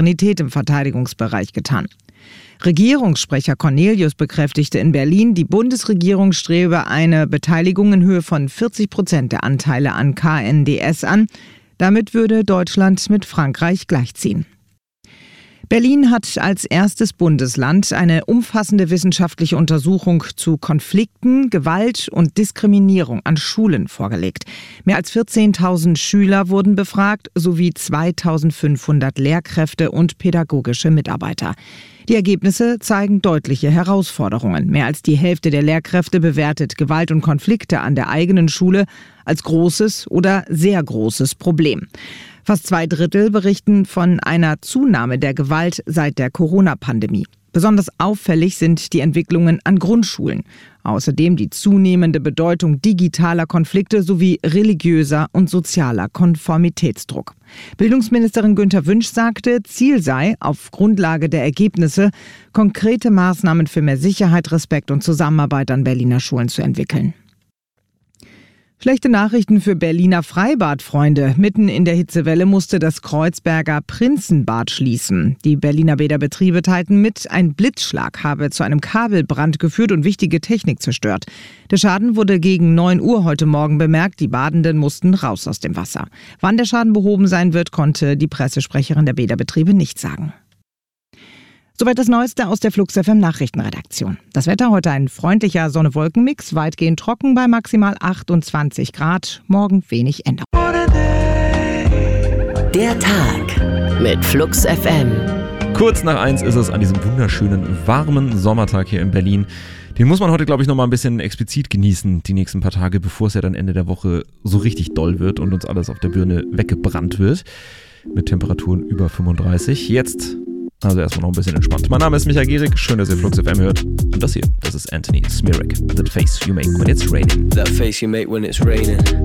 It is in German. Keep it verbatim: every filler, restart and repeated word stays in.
Souveränität im Verteidigungsbereich getan. Regierungssprecher Cornelius bekräftigte in Berlin, die Bundesregierung strebe eine Beteiligung in Höhe von vierzig Prozent der Anteile an K N D S an. Damit würde Deutschland mit Frankreich gleichziehen. Berlin hat als erstes Bundesland eine umfassende wissenschaftliche Untersuchung zu Konflikten, Gewalt und Diskriminierung an Schulen vorgelegt. Mehr als vierzehntausend Schüler wurden befragt, sowie zweitausendfünfhundert Lehrkräfte und pädagogische Mitarbeiter. Die Ergebnisse zeigen deutliche Herausforderungen. Mehr als die Hälfte der Lehrkräfte bewertet Gewalt und Konflikte an der eigenen Schule als großes oder sehr großes Problem. Fast zwei Drittel berichten von einer Zunahme der Gewalt seit der Corona-Pandemie. Besonders auffällig sind die Entwicklungen an Grundschulen. Außerdem die zunehmende Bedeutung digitaler Konflikte sowie religiöser und sozialer Konformitätsdruck. Bildungsministerin Günther Wünsch sagte, Ziel sei, auf Grundlage der Ergebnisse konkrete Maßnahmen für mehr Sicherheit, Respekt und Zusammenarbeit an Berliner Schulen zu entwickeln. Schlechte Nachrichten für Berliner Freibadfreunde. Mitten in der Hitzewelle musste das Kreuzberger Prinzenbad schließen. Die Berliner Bäderbetriebe teilten mit, ein Blitzschlag habe zu einem Kabelbrand geführt und wichtige Technik zerstört. Der Schaden wurde gegen neun Uhr heute Morgen bemerkt. Die Badenden mussten raus aus dem Wasser. Wann der Schaden behoben sein wird, konnte die Pressesprecherin der Bäderbetriebe nicht sagen. Soweit das Neueste aus der Flux F M Nachrichtenredaktion. Das Wetter heute ein freundlicher Sonne-Wolken-Mix, weitgehend trocken bei maximal achtundzwanzig Grad. Morgen wenig Änderung. Der Tag mit Flux F M. Kurz nach eins ist es an diesem wunderschönen, warmen Sommertag hier in Berlin. Den muss man heute, glaube ich, noch mal ein bisschen explizit genießen, die nächsten paar Tage, bevor es ja dann Ende der Woche so richtig doll wird und uns alles auf der Birne weggebrannt wird. Mit Temperaturen über fünfunddreißig. Jetzt also erstmal noch ein bisschen entspannt. Mein Name ist Michael Gehrig, schön, dass ihr Flux F M hört. Und das hier, das ist Anthony Smirek, The Face You Make When It's Raining. That face you make when it's raining.